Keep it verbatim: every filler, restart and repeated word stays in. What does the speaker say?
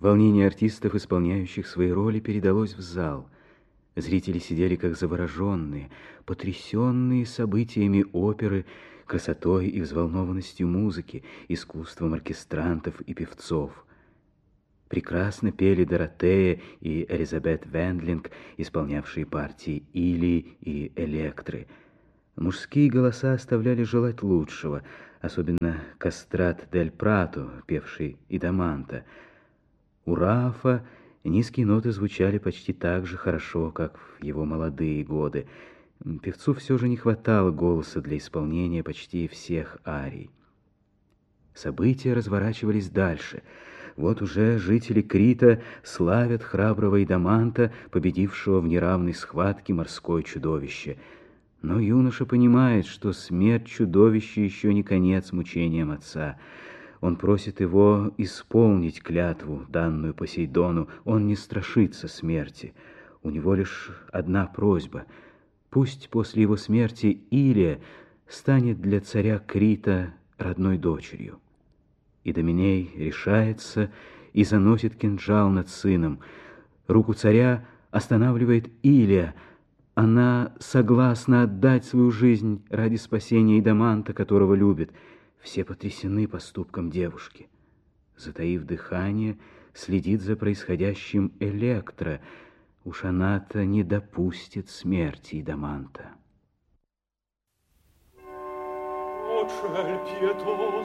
Волнение артистов, исполняющих свои роли, передалось в зал. Зрители сидели как завороженные, потрясенные событиями оперы, красотой и взволнованностью музыки, искусством оркестрантов и певцов. Прекрасно пели Доротея и Элизабет Вендлинг, исполнявшие партии Илии и Электры. Мужские голоса оставляли желать лучшего, особенно Кастрат дель Прато, певший Идаманта. У Рафа низкие ноты звучали почти так же хорошо, как в его молодые годы. Певцу все же не хватало голоса для исполнения почти всех арий. События разворачивались дальше. Вот уже жители Крита славят храброго Идаманта, победившего в неравной схватке морское чудовище. Но юноша понимает, что смерть чудовища еще не конец мучениям отца. Он просит его исполнить клятву, данную Посейдону. Он не страшится смерти. У него лишь одна просьба. Пусть после его смерти Илия станет для царя Крита родной дочерью. Идоменей решается и заносит кинжал над сыном. Руку царя останавливает Илия. Она согласна отдать свою жизнь ради спасения Идаманта, которого любит. Все потрясены поступком девушки. Затаив дыхание, следит за происходящим Электра. Уж она-то не допустит смерти Идаманта.